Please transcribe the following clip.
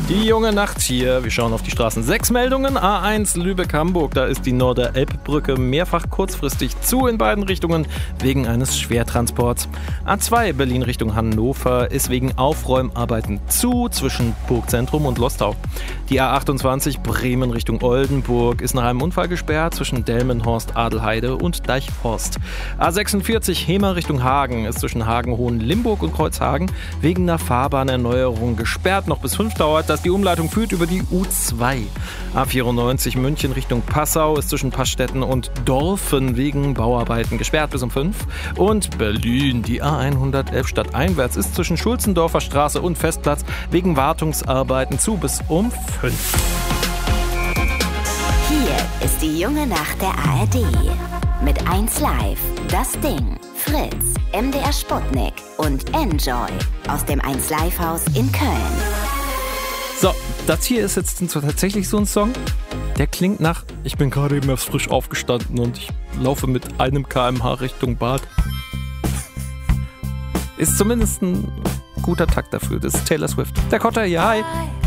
Die junge Nacht hier. Wir schauen auf die Straßen. 6 Meldungen. A1 Lübeck-Hamburg. Da ist die Norder-Elb-Brücke mehrfach kurzfristig zu in beiden Richtungen wegen eines Schwertransports. A2 Berlin Richtung Hannover ist wegen Aufräumarbeiten zu zwischen Burgzentrum und Lostau. Die A28 Bremen Richtung Oldenburg ist nach einem Unfall gesperrt zwischen Delmenhorst, Adelheide und Deichhorst. A46 Hemer Richtung Hagen ist zwischen Hagen-Hohen-Limburg und Kreuzhagen wegen einer Fahrbahnerneuerung gesperrt. Noch bis 5 dauert das. Die Umleitung führt über die U2. A94 München Richtung Passau ist zwischen Passstetten und Dorfen wegen Bauarbeiten gesperrt bis um 5. Und Berlin, die A111 stadteinwärts ist zwischen Schulzendorfer Straße und Festplatz wegen Wartungsarbeiten zu bis um 5. Hier ist die junge Nacht der ARD. Mit 1 Live, Das Ding, Fritz, MDR Sputnik und Enjoy aus dem 1 Live Haus in Köln. So, das hier ist jetzt tatsächlich so ein Song, der klingt nach, ich bin gerade eben erst frisch aufgestanden und ich laufe mit 1 km/h Richtung Bad. Ist zumindest ein guter Takt dafür. Das ist Taylor Swift. Der Kotter, ja, hi.